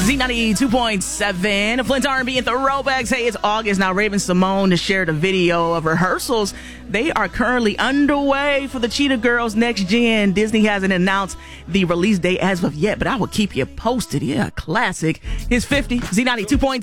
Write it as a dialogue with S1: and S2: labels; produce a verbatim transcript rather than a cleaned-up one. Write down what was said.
S1: Z ninety-two point seven, Flint R and B and Throwbacks. Hey, it's August. Now, Raven-Symoné has shared a video of rehearsals. They are currently underway for the Cheetah Girls Next Gen. Disney hasn't announced the release date as of yet, but I will keep you posted. Yeah, classic. It's fifty, Z ninety-two point seven.